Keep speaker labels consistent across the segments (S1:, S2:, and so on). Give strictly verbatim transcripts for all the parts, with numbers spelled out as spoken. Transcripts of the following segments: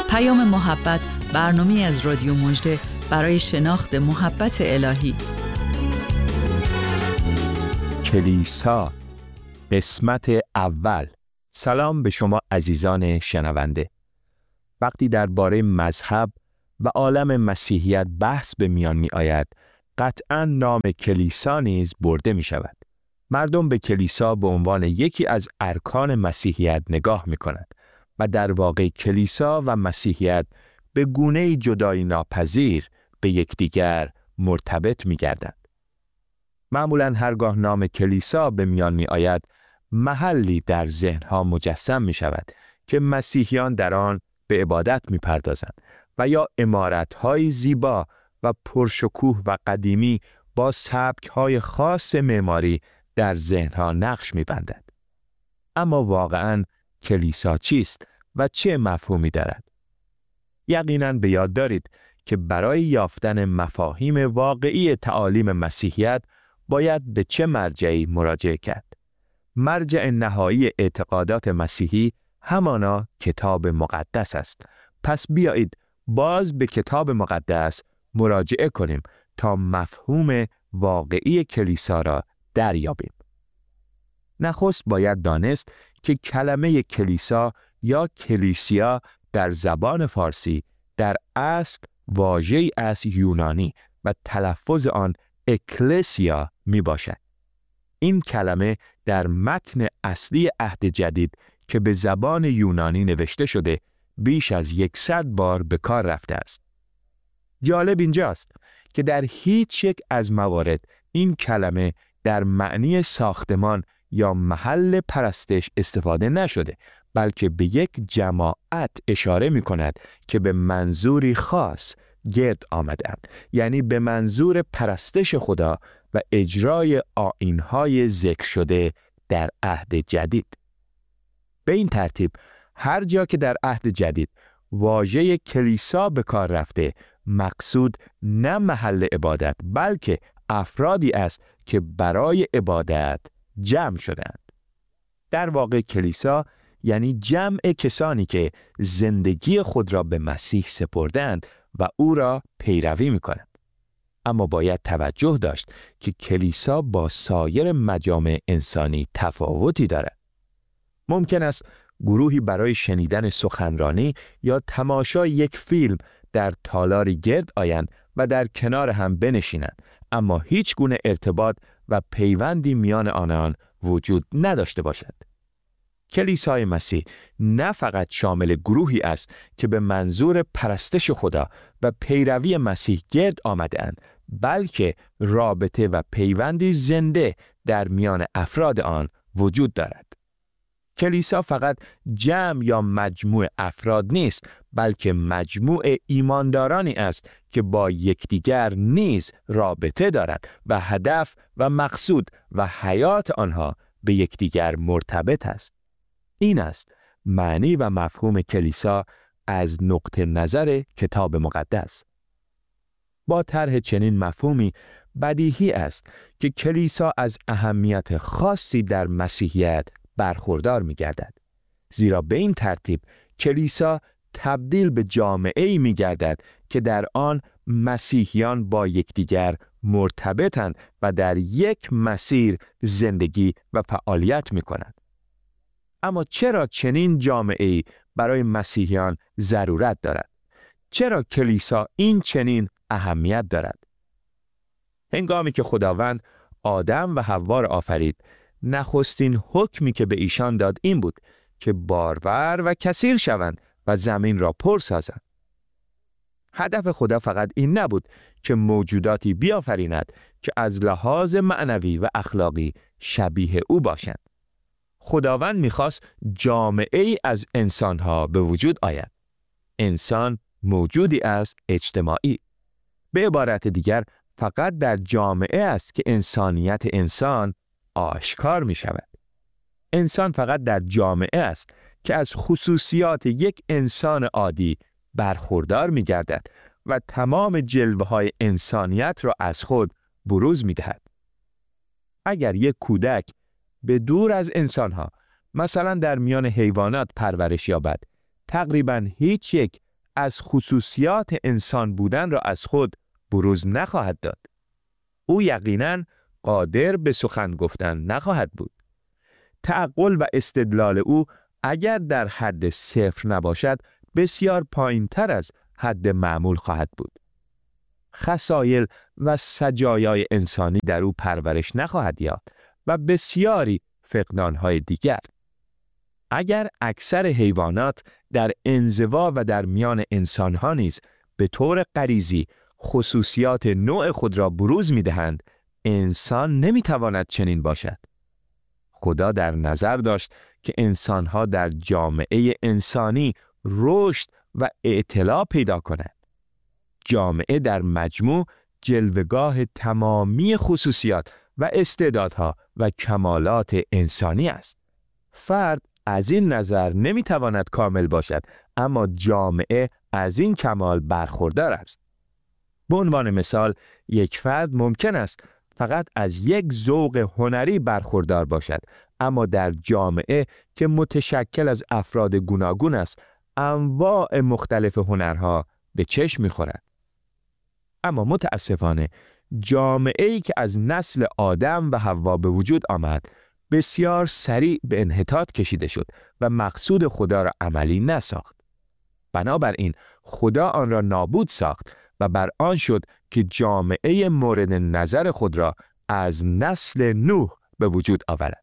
S1: پیام محبت، برنامه‌ای از رادیو مژده برای شناخت محبت الهی.
S2: کلیسا، قسمت اول. سلام به شما عزیزان شنونده. وقتی درباره مذهب و عالم مسیحیت بحث به میان می آید، قطعاً نام کلیسا نیز برده می شود. مردم به کلیسا به عنوان یکی از ارکان مسیحیت نگاه می کنند و در واقع کلیسا و مسیحیت به گونه‌ای جدایی ناپذیر به یکدیگر مرتبط می گردند. معمولاً هرگاه نام کلیسا به میان می آید، محلی در ذهنها مجسم می شود که مسیحیان در آن به عبادت می پردازند و یا عمارت‌های زیبا و پرشکوه و قدیمی با سبک‌های خاص معماری در ذهنها نقش می‌بندد. اما واقعاً کلیسا چیست و چه مفهومی دارد؟ یقیناً به یاد دارید که برای یافتن مفاهیم واقعی تعالیم مسیحیت باید به چه مرجعی مراجعه کرد؟ مرجع نهایی اعتقادات مسیحی همانا کتاب مقدس است. پس بیایید باز به کتاب مقدس مراجعه کنیم تا مفهوم واقعی کلیسا را دریابیم. نخست باید دانست که کلمه کلیسا یا کلیسیا در زبان فارسی در اصل واژه‌ای از یونانی و تلفظ آن اکلسیا می باشد. این کلمه در متن اصلی عهد جدید که به زبان یونانی نوشته شده بیش از یکصد بار به کار رفته است. جالب اینجاست که در هیچ یک از موارد این کلمه در معنی ساختمان یا محل پرستش استفاده نشده، بلکه به یک جماعت اشاره می کند که به منظوری خاص گرد آمدند، یعنی به منظور پرستش خدا و اجرای آیین‌های ذکر شده در عهد جدید. به این ترتیب هر جا که در عهد جدید واژه کلیسا به کار رفته، مقصود نه محل عبادت بلکه افرادی است که برای عبادت جمع شدند. در واقع کلیسا یعنی جمع کسانی که زندگی خود را به مسیح سپردند و او را پیروی می‌کنند. اما باید توجه داشت که کلیسا با سایر مجامع انسانی تفاوتی دارد. ممکن است گروهی برای شنیدن سخنرانی یا تماشای یک فیلم در تالاری گرد آیند و در کنار هم بنشینند، اما هیچ گونه ارتباط و پیوندی میان آنان وجود نداشته باشد. کلیسای مسیح نه فقط شامل گروهی است که به منظور پرستش خدا و پیروی مسیح گرد آمده‌اند، بلکه رابطه و پیوندی زنده در میان افراد آن وجود دارد. کلیسا فقط جمع یا مجموع افراد نیست، بلکه مجموع ایماندارانی است که با یکدیگر نیز رابطه دارد و هدف و مقصود و حیات آنها به یکدیگر مرتبط است. این است معنی و مفهوم کلیسا از نقطه نظر کتاب مقدس. با طرح چنین مفهومی بدیهی است که کلیسا از اهمیت خاصی در مسیحیت برخوردار می گردد. زیرا به این ترتیب کلیسا تبدیل به جامعه‌ای می گردد که در آن مسیحیان با یکدیگر مرتبطند و در یک مسیر زندگی و فعالیت می کنند. اما چرا چنین جامعه‌ای برای مسیحیان ضرورت دارد؟ چرا کلیسا این چنین اهمیت دارد؟ هنگامی که خداوند آدم و حوا را آفرید، نخستین حکمی که به ایشان داد این بود که بارور و کثیر شوند و زمین را پر سازند. هدف خدا فقط این نبود که موجوداتی بیافریند که از لحاظ معنوی و اخلاقی شبیه او باشند. خداوند می‌خواست جامعه‌ای از انسان‌ها به وجود آید. انسان موجودی است اجتماعی. به عبارت دیگر فقط در جامعه است که انسانیت انسان آشکار می شود. انسان فقط در جامعه است که از خصوصیات یک انسان عادی برخوردار می گردد و تمام جلوه‌های انسانیت را از خود بروز می دهد. اگر یک کودک به دور از انسانها، مثلا در میان حیوانات پرورش یابد، تقریباً هیچ یک از خصوصیات انسان بودن را از خود بروز نخواهد داد. او یقیناً قادر به سخن گفتن نخواهد بود. تعقل و استدلال او اگر در حد صفر نباشد بسیار پایین‌تر از حد معمول خواهد بود. خصایل و سجایای انسانی در او پرورش نخواهد یافت و بسیاری فقدان‌های دیگر. اگر اکثر حیوانات در انزوا و در میان انسان‌ها نیز به طور غریزی خصوصیات نوع خود را بروز می‌دهند، انسان نمی‌تواند چنین باشد. خدا در نظر داشت که انسان‌ها در جامعه انسانی رشد و اطلاع پیدا کنند. جامعه در مجموع جلوه‌گاه تمامی خصوصیات و استعدادها و کمالات انسانی است. فرد از این نظر نمی‌تواند کامل باشد، اما جامعه از این کمال برخوردار است. به عنوان مثال، یک فرد ممکن است فقط از یک ذوق هنری برخوردار باشد، اما در جامعه که متشکل از افراد گوناگون است، انواع مختلف هنرها به چشم می‌خورد. اما متاسفانه جامعه‌ای که از نسل آدم و حوا به وجود آمد، بسیار سریع به انحطاط کشیده شد و مقصود خدا را عملی نساخت. بنابراین خدا آن را نابود ساخت و بر آن شد که جامعه مورد نظر خود را از نسل نوح به وجود آورد.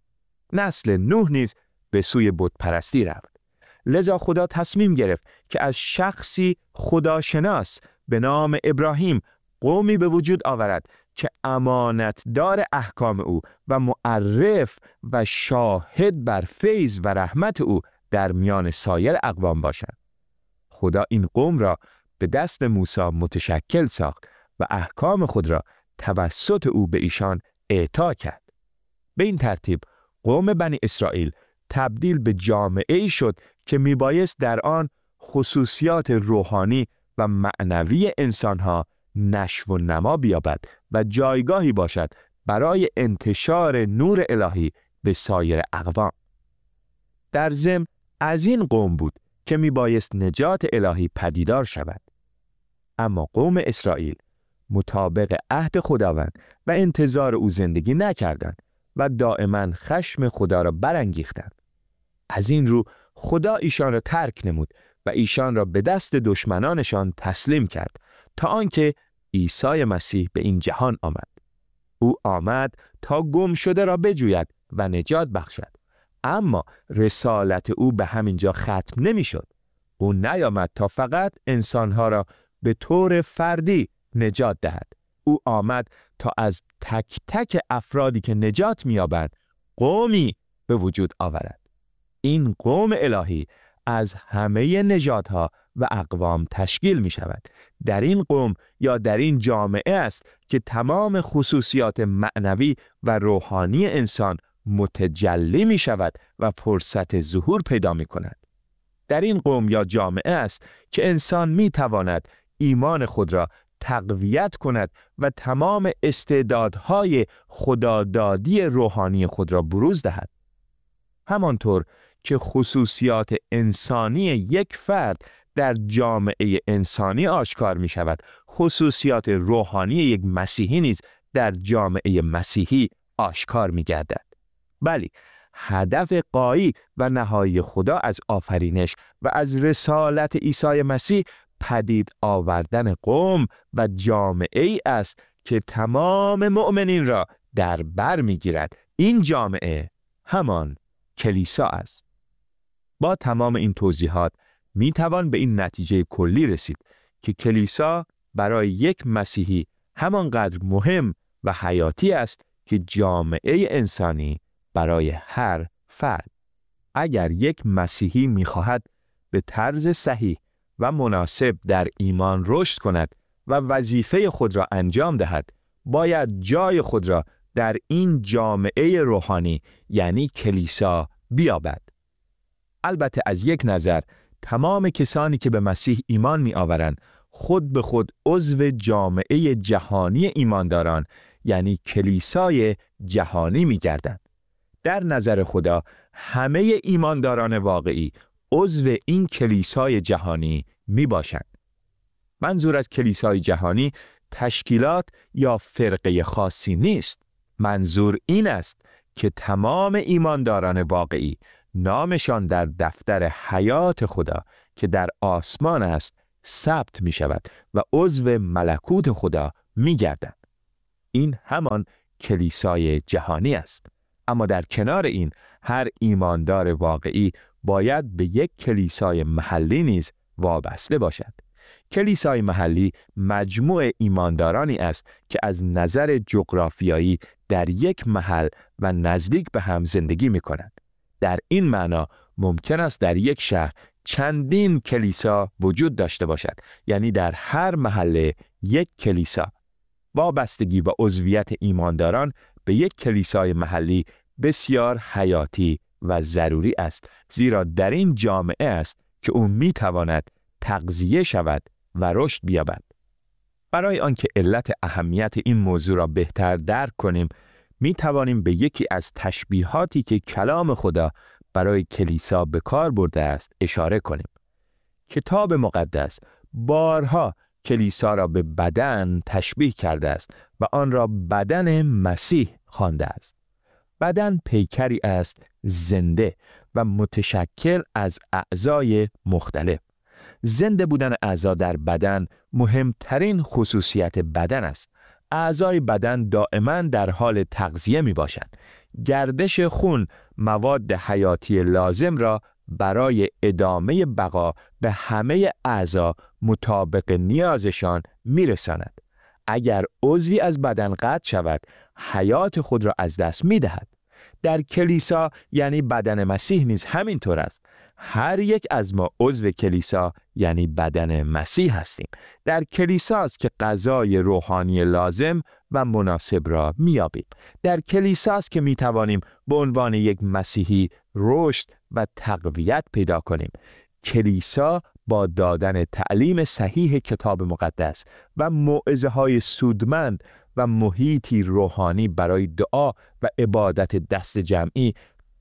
S2: نسل نوح نیز به سوی بتپرستی رفت. لذا خدا تصمیم گرفت که از شخصی خداشناس به نام ابراهیم قومی به وجود آورد که امانتدار احکام او و معرف و شاهد بر فیض و رحمت او در میان سایر اقوام باشد. خدا این قوم را به دست موسی متشکل ساخت و احکام خود را توسط او به ایشان اعطا کرد. به این ترتیب قوم بنی اسرائیل تبدیل به جامعه‌ای شد که میبایست در آن خصوصیات روحانی و معنوی انسانها نشو و نما بیابد و جایگاهی باشد برای انتشار نور الهی به سایر اقوام. در ضمن از این قوم بود که میبایست نجات الهی پدیدار شود. اما قوم اسرائیل مطابق عهد خداوند و انتظار او زندگی نکردند و دائما خشم خدا را برانگیختند. از این رو خدا ایشان را ترک نمود و ایشان را به دست دشمنانشان تسلیم کرد تا آنکه عیسی مسیح به این جهان آمد. او آمد تا گم شده را بجوید و نجات بخشد. اما رسالت او به همینجا ختم نمی شد. او نیامد تا فقط انسانها را به طور فردی نجات دهد. او آمد تا از تک تک افرادی که نجات می‌یابند قومی به وجود آورد. این قوم الهی از همه نژادها و اقوام تشکیل می شود. در این قوم یا در این جامعه است که تمام خصوصیات معنوی و روحانی انسان متجلی می شود و فرصت ظهور پیدا می کند. در این قوم یا جامعه است که انسان می تواند ایمان خود را تقویت کند و تمام استعدادهای خدادادی روحانی خود را بروز دهد. همانطور که خصوصیات انسانی یک فرد در جامعه انسانی آشکار می شود، خصوصیات روحانی یک مسیحی نیز در جامعه مسیحی آشکار می گردد. بلی، هدف غایی و نهایی خدا از آفرینش و از رسالت عیسی مسیح پدید آوردن قوم و جامعه ای است که تمام مؤمنین را در بر می گیرد. این جامعه همان کلیسا است. با تمام این توضیحات می توان به این نتیجه کلی رسید که کلیسا برای یک مسیحی همانقدر مهم و حیاتی است که جامعه انسانی برای هر فرد. اگر یک مسیحی می خواهد به طرز صحیح و مناسب در ایمان رشد کند و وظیفه خود را انجام دهد، باید جای خود را در این جامعه روحانی یعنی کلیسا بیابد. البته از یک نظر تمام کسانی که به مسیح ایمان می آورند خود به خود عضو جامعه جهانی ایمانداران یعنی کلیسای جهانی می گردند. در نظر خدا همه ایمانداران واقعی عضو این کلیسای جهانی می باشند. منظور از کلیسای جهانی تشکیلات یا فرقه خاصی نیست. منظور این است که تمام ایمانداران واقعی نامشان در دفتر حیات خدا که در آسمان است ثبت می شود و عضو ملکوت خدا می گردند. این همان کلیسای جهانی است. اما در کنار این هر ایماندار واقعی باید به یک کلیسای محلی نیز وابسته باشد. کلیسای محلی مجموع ایماندارانی است که از نظر جغرافیایی در یک محل و نزدیک به هم زندگی می کنند. در این معنا ممکن است در یک شهر چندین کلیسا وجود داشته باشد، یعنی در هر محله یک کلیسا. وابستگی و عضویت ایمانداران به یک کلیسای محلی بسیار حیاتی و ضروری است، زیرا در این جامعه است که او می تواند تغذیه شود و رشد بیابد. برای آنکه علت اهمیت این موضوع را بهتر درک کنیم، می توانیم به یکی از تشبیهاتی که کلام خدا برای کلیسا به کار برده است اشاره کنیم. کتاب مقدس بارها کلیسا را به بدن تشبیه کرده است و آن را بدن مسیح خوانده است. بدن پیکری است زنده و متشکل از اعضای مختلف. زنده بودن اعضا در بدن مهمترین خصوصیت بدن است. اعضای بدن دائما در حال تغذیه می باشند. گردش خون مواد حیاتی لازم را برای ادامه بقا به همه اعضا مطابق نیازشان می رساند. اگر عضوی از بدن قطع شود، حیات خود را از دست می دهد. در کلیسا یعنی بدن مسیح نیز همینطور است. هر یک از ما عضو کلیسا یعنی بدن مسیح هستیم. در کلیسا است که غذای روحانی لازم و مناسب را می‌یابیم. در کلیسا است که می‌توانیم به عنوان یک مسیحی رشد و تقویت پیدا کنیم. کلیسا با دادن تعلیم صحیح کتاب مقدس و موعظه‌های سودمند و محیطی روحانی برای دعا و عبادت دست جمعی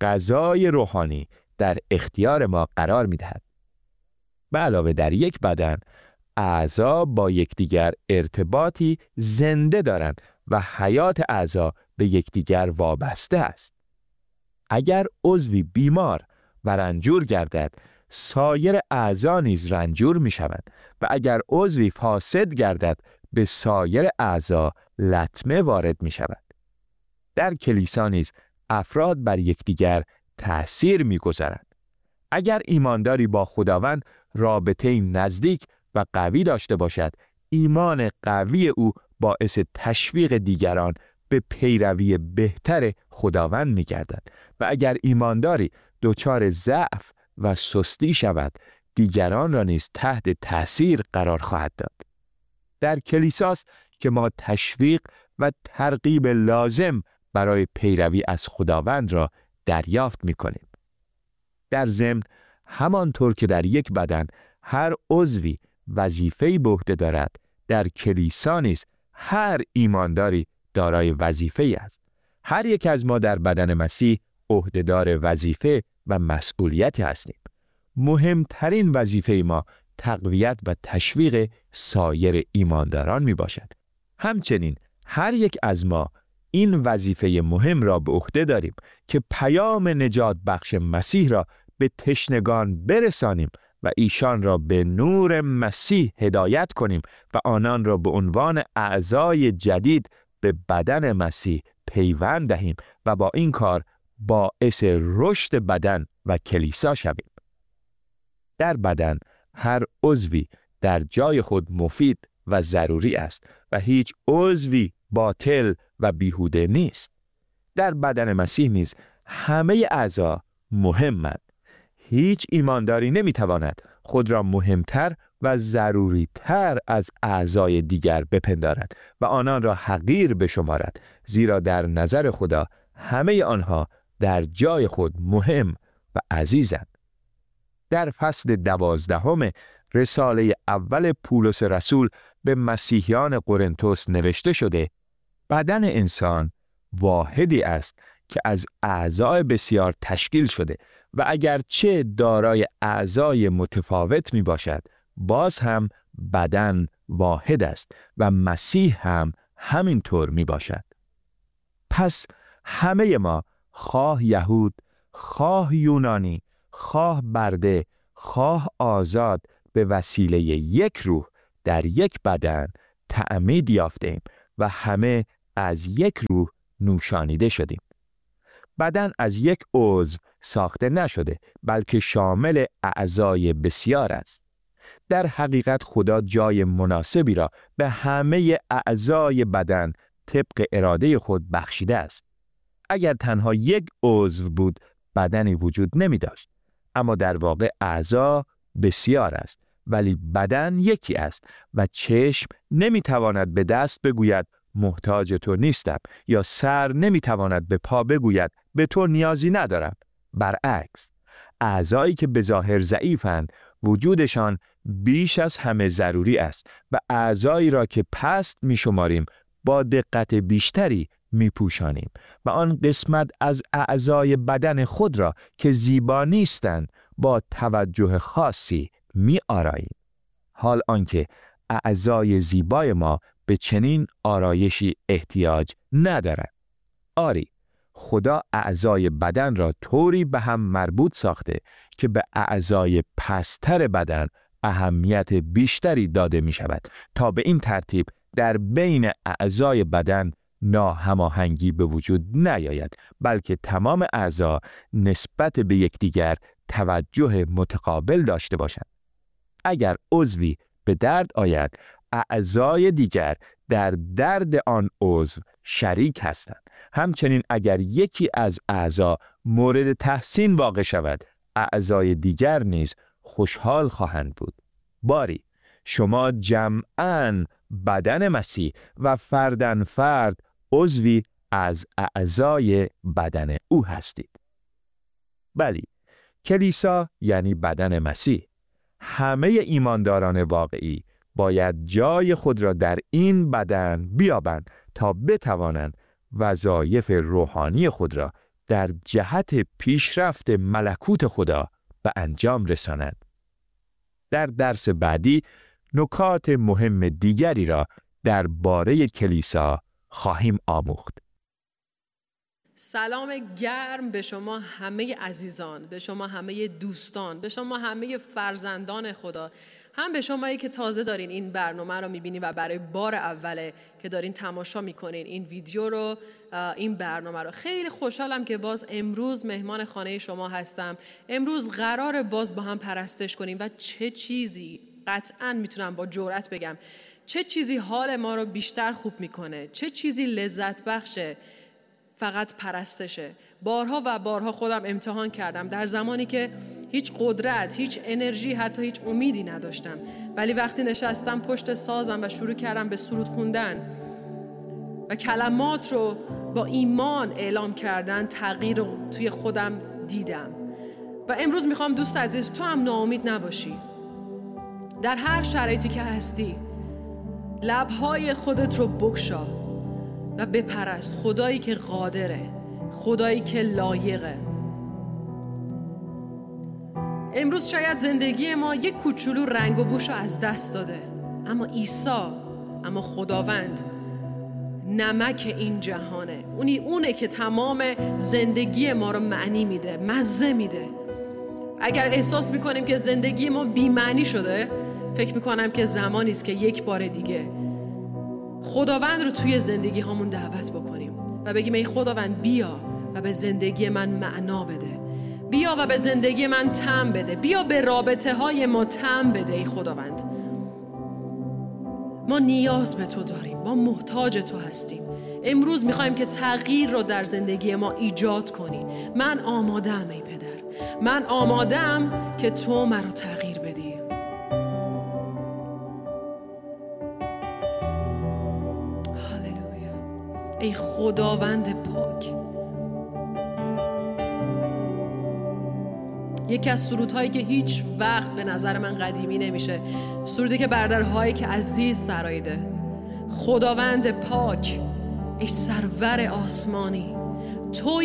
S2: غذای روحانی در اختیار ما قرار می‌دهد. به علاوه در یک بدن، اعضا با یکدیگر ارتباطی زنده دارند و حیات اعضا به یکدیگر وابسته است. اگر عضوی بیمار و رنجور گردد، سایر اعضا نیز رنجور می‌شوند و اگر عضوی فاسد گردد، به سایر اعضا لطمه وارد می‌شود. در کلیسا نیز افراد بر یکدیگر تأثیر می‌گذارند. اگر ایمانداری با خداوند رابطه نزدیک و قوی داشته باشد، ایمان قوی او باعث تشویق دیگران به پیروی بهتر خداوند می‌گردد و اگر ایمانداری دچار ضعف و سستی شود، دیگران را نیز تحت تأثیر قرار خواهد داد. در کلیساست که ما تشویق و ترغیب لازم برای پیروی از خداوند را دریافت می‌کنیم. در ضمن همانطور که در یک بدن هر عضوی وظیفه‌ای به عهده دارد، در کلیسا نیز هر ایمانداری دارای وظیفه‌ای است. هر یک از ما در بدن مسیح عهده‌دار وظیفه و مسئولیتی هستیم. مهمترین وظیفه ما تقویت و تشویق سایر ایمانداران می باشد. همچنین هر یک از ما این وظیفه مهم را به عهده داریم که پیام نجات بخش مسیح را به تشنگان برسانیم و ایشان را به نور مسیح هدایت کنیم و آنان را به عنوان اعضای جدید به بدن مسیح پیوند دهیم و با این کار باعث رشد بدن و کلیسا شویم. در بدن هر عضوی در جای خود مفید و ضروری است و هیچ عضوی باطل و بیهوده نیست. در بدن مسیح نیز همه اعضا مهمند. هیچ ایمانداری نمیتواند خود را مهمتر و ضروریتر از اعضای دیگر بپندارد و آنان را حقیر بشمارد، زیرا در نظر خدا همه آنها در جای خود مهم و عزیزند. در فصل دوازدهم رساله اول پولس رسول به مسیحیان قرنتس نوشته شده: بدن انسان واحدی است که از اعضای بسیار تشکیل شده و اگرچه دارای اعضای متفاوت می باشد، باز هم بدن واحد است و مسیح هم همینطور می باشد. پس همه ما، خواه یهود، خواه یونانی، خواه برده، خواه آزاد، به وسیله یک روح در یک بدن تعمید یافتیم و همه از یک روح نوشانیده شدیم. بدن از یک عضو ساخته نشده، بلکه شامل اعضای بسیار است. در حقیقت خدا جای مناسبی را به همه اعضای بدن طبق اراده خود بخشیده است. اگر تنها یک عضو بود، بدنی وجود نمی داشت. اما در واقع اعضا بسیار است، ولی بدن یکی است و چشم نمی تواند به دست بگوید محتاج تو نیستم، یا سر نمی تواند به پا بگوید به تو نیازی ندارم. برعکس، اعضایی که به ظاهر ضعیفند، وجودشان بیش از همه ضروری است و اعضایی را که پست می شماریم با دقت بیشتری می پوشانیم و آن قسمت از اعضای بدن خود را که زیبا نیستند با توجه خاصی می آراییم. حال آنکه اعضای زیبای ما به چنین آرایشی احتیاج ندارند. آری، خدا اعضای بدن را طوری به هم مربوط ساخته که به اعضای پستر بدن اهمیت بیشتری داده می شود تا به این ترتیب در بین اعضای بدن ناهماهنگی به وجود نیاید، بلکه تمام اعضا نسبت به یکدیگر توجه متقابل داشته باشند. اگر عضوی به درد آید، اعضای دیگر در درد آن عضو شریک هستند. همچنین اگر یکی از اعضا مورد تحسین واقع شود، اعضای دیگر نیز خوشحال خواهند بود. باری، شما جمعاً بدن مسیح و فرداً فرد عضوی از اعضای بدن او هستید. بلی، کلیسا یعنی بدن مسیح. همه ایمانداران واقعی باید جای خود را در این بدن بیابند تا بتوانند وظایف روحانی خود را در جهت پیشرفت ملکوت خدا به انجام رسانند. در درس بعدی نکات مهم دیگری را درباره کلیسا خواهیم آموخت.
S3: سلام گرم به شما همه عزیزان، به شما همه دوستان، به شما همه فرزندان خدا، هم به شمایی که تازه دارین این برنامه رو میبینین و برای بار اوله که دارین تماشا میکنین این ویدیو رو، این برنامه رو. خیلی خوشحالم که باز امروز مهمان خانه شما هستم. امروز قراره باز با هم پرستش کنیم و چه چیزی، قطعاً میتونم با جرأت بگم، چه چیزی حال ما رو بیشتر خوب میکنه، چه چیزی لذت بخشه، فقط پرستشه. بارها و بارها خودم امتحان کردم در زمانی که هیچ قدرت، هیچ انرژی، حتی هیچ امیدی نداشتم، ولی وقتی نشستم پشت سازم و شروع کردم به سرود خوندن و کلمات رو با ایمان اعلام کردن، تغییر رو توی خودم دیدم. و امروز میخوام دوست عزیز تو هم ناامید نباشی. در هر شرایطی که هستی، لبهای خودت رو بگشا و بپرست خدایی که قادره، خدایی که لایقه. امروز شاید زندگی ما یک کوچولو رنگ و بوش رو از دست داده، اما عیسی، اما خداوند نمک این جهانه. اونی اونه که تمام زندگی ما رو معنی میده، مزه میده. اگر احساس میکنیم که زندگی ما بی‌معنی شده، فکر میکنم که زمانی است که یک بار دیگه خداوند رو توی زندگی همون دعوت بکنیم و بگیم ای خداوند بیا و به زندگی من معنا بده، بیا و به زندگی من طعم بده، بیا به رابطه های ما طعم بده. ای خداوند، ما نیاز به تو داریم، ما محتاج تو هستیم. امروز میخوایم که تغییر رو در زندگی ما ایجاد کنی. من آماده‌ام ای پدر، من آماده‌ام که تو مرا تغییر بدی. هللویا. ای خداوند پاک، یکی از سرودهایی که هیچ وقت به نظر من قدیمی نمیشه، سرودی که برادرهایی که عزیز سرایده. خداوند پاک، ای سرور آسمانی، تو